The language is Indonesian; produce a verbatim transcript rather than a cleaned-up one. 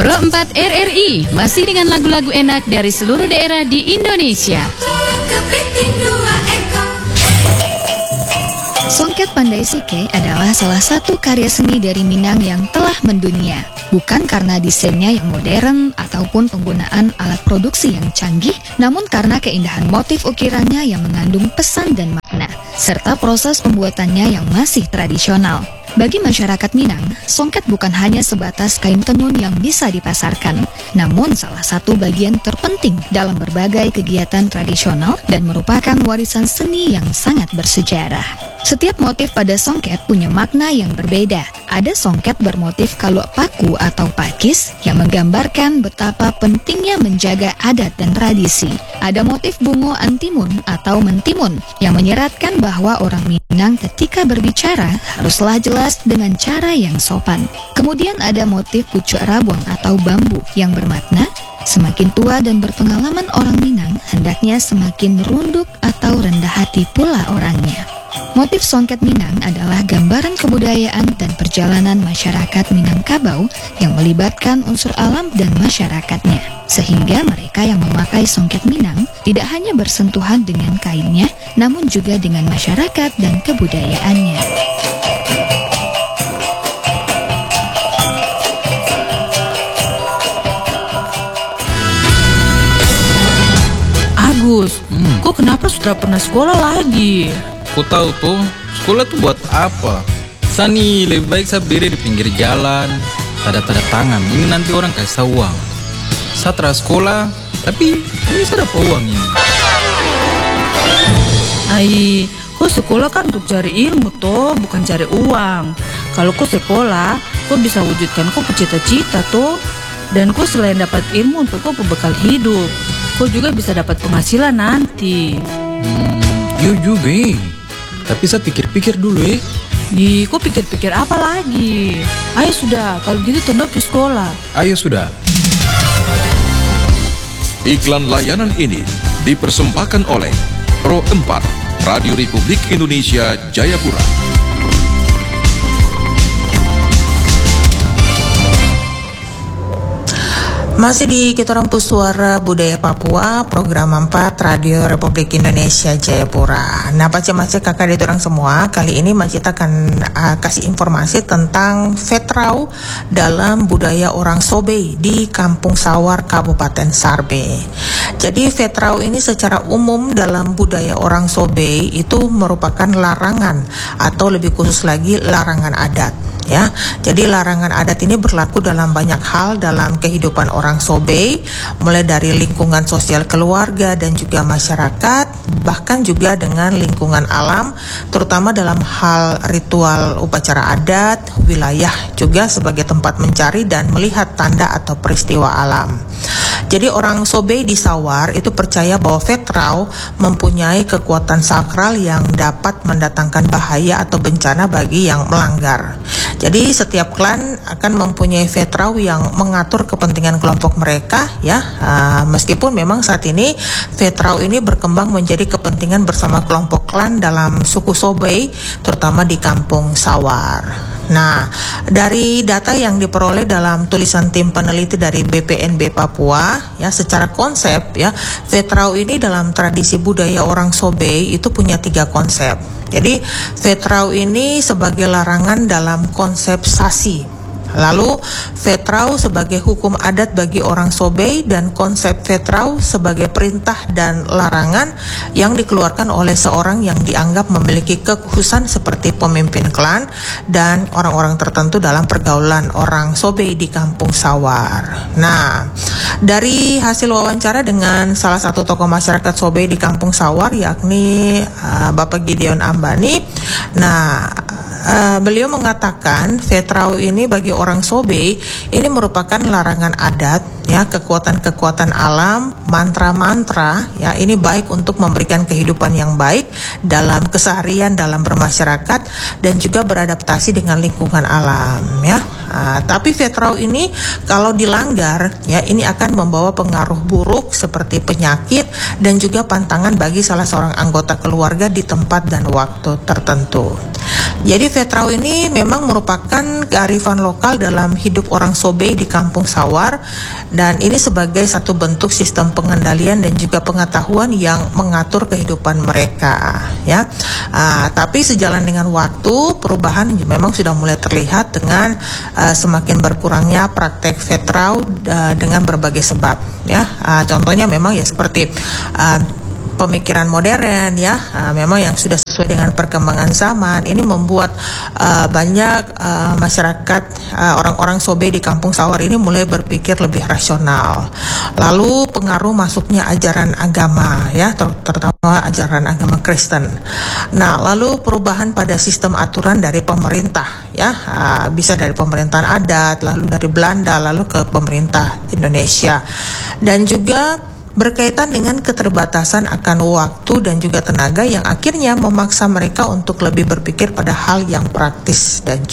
Pro empat R R I masih dengan lagu-lagu enak dari seluruh daerah di Indonesia. Songket Pandai Sike adalah salah satu karya seni dari Minang yang telah mendunia. Bukan karena desainnya yang modern ataupun penggunaan alat produksi yang canggih, namun karena keindahan motif ukirannya yang mengandung pesan dan makna, serta proses pembuatannya yang masih tradisional. Bagi masyarakat Minang, songket bukan hanya sebatas kain tenun yang bisa dipasarkan, namun salah satu bagian terpenting dalam berbagai kegiatan tradisional dan merupakan warisan seni yang sangat bersejarah. Setiap motif pada songket punya makna yang berbeda. Ada songket bermotif kaluk paku atau pakis yang menggambarkan betapa pentingnya menjaga adat dan tradisi. Ada motif bungo antimun atau mentimun yang menyeratkan bahwa orang Minang ketika berbicara haruslah jelas dengan cara yang sopan. Kemudian ada motif pucuk rabuang atau bambu yang bermakna semakin tua dan berpengalaman orang Minang hendaknya semakin runduk atau rendah hati pula orangnya. Motif songket Minang adalah gambaran kebudayaan dan perjalanan masyarakat Minangkabau yang melibatkan unsur alam dan masyarakatnya. Sehingga mereka yang memakai songket Minang tidak hanya bersentuhan dengan kainnya, namun juga dengan masyarakat dan kebudayaannya. Agus, hmm. kok kenapa sudah pernah sekolah lagi? Aku tahu tuh, sekolah tuh buat apa? Sani lebih baik saya berdiri di pinggir jalan, tanda-tanda tangan. Ini nanti orang kasih uang. Saya teras sekolah, tapi ini saya dapat uang ini. Ai, kok sekolah kan untuk cari ilmu toh, bukan cari uang. Kalau kok sekolah, kok bisa wujudkan kok cita-cita toh. Dan kok selain dapat ilmu untuk kok bekal hidup, kok juga bisa dapat penghasilan nanti. Hmm, iya juga eh. Tapi saya pikir-pikir dulu eh. Di, kok pikir-pikir apa lagi? Ayo sudah, kalau gitu tunduk ke sekolah. Ayo sudah. Iklan layanan ini dipersembahkan oleh Pro empat Radio Republik Indonesia Jayapura. Masih di Kita Rampu Suara Budaya Papua, program empat Radio Republik Indonesia Jayapura. Nah, pace-pace kakak di orang semua, kali ini Macita akan uh, kasih informasi tentang Vetrau dalam budaya orang Sobei di Kampung Sawar, Kabupaten Sarbe. Jadi Vetrau ini secara umum dalam budaya orang Sobei itu merupakan larangan atau lebih khusus lagi larangan adat. Ya, jadi larangan adat ini berlaku dalam banyak hal dalam kehidupan orang Sobei, mulai dari lingkungan sosial keluarga dan juga masyarakat, bahkan juga dengan lingkungan alam, terutama dalam hal ritual upacara adat, wilayah juga sebagai tempat mencari dan melihat tanda atau peristiwa alam. Jadi orang Sobei di Sawar itu percaya bahwa Vetrau mempunyai kekuatan sakral yang dapat mendatangkan bahaya atau bencana bagi yang melanggar. Jadi setiap klan akan mempunyai Vetrau yang mengatur kepentingan kelompok mereka, ya. Uh, meskipun memang saat ini Vetrau ini berkembang menjadi kepentingan bersama kelompok klan dalam suku Sobei, terutama di Kampung Sawar. Nah, dari data yang diperoleh dalam tulisan tim peneliti dari B P N B Papua, ya, secara konsep, ya, Vetrau ini dalam tradisi budaya orang Sobei itu punya tiga konsep. Jadi, Vetrau ini sebagai larangan dalam konsep sasi. Lalu Vetrau sebagai hukum adat bagi orang Sobei, dan konsep Vetrau sebagai perintah dan larangan yang dikeluarkan oleh seorang yang dianggap memiliki kekhususan seperti pemimpin klan dan orang-orang tertentu dalam pergaulan orang Sobei di Kampung Sawar. Nah, dari hasil wawancara dengan salah satu tokoh masyarakat Sobei di Kampung Sawar, yakni uh, Bapak Gideon Ambani, nah Uh, beliau mengatakan Vetrau ini bagi orang Sobei ini merupakan larangan adat, ya, kekuatan-kekuatan alam, mantra-mantra, ya, ini baik untuk memberikan kehidupan yang baik dalam keseharian dalam bermasyarakat dan juga beradaptasi dengan lingkungan alam, ya. Uh, tapi vetrau ini kalau dilanggar ya ini akan membawa pengaruh buruk seperti penyakit dan juga pantangan bagi salah seorang anggota keluarga di tempat dan waktu tertentu. Jadi vetrau ini memang merupakan kearifan lokal dalam hidup orang Sobe di Kampung Sawar, dan ini sebagai satu bentuk sistem pengendalian dan juga pengetahuan yang mengatur kehidupan mereka ya. Uh, tapi sejalan dengan waktu, perubahan memang sudah mulai terlihat dengan uh, semakin berkurangnya praktek vetrau uh, dengan berbagai sebab ya. Uh, contohnya memang ya seperti uh, pemikiran modern ya, uh, memang yang sudah sesuai dengan perkembangan zaman. Ini membuat uh, banyak uh, masyarakat uh, orang-orang Sobe di Kampung Sawar ini mulai berpikir lebih rasional. Lalu pengaruh masuknya ajaran agama ya, ter- terutama ajaran agama Kristen. Nah, lalu perubahan pada sistem aturan dari pemerintah ya, uh, bisa dari pemerintahan adat, lalu dari Belanda, lalu ke pemerintah Indonesia, dan juga berkaitan dengan keterbatasan akan waktu dan juga tenaga yang akhirnya memaksa mereka untuk lebih berpikir pada hal yang praktis dan